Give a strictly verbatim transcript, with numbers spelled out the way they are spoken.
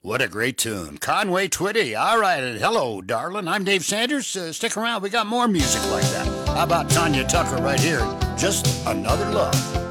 What a great tune. Conway Twitty. All right. And hello, darling. I'm Dave Sanders. Uh, stick around. We got more music like that. How about Tanya Tucker right here? Just Another Love.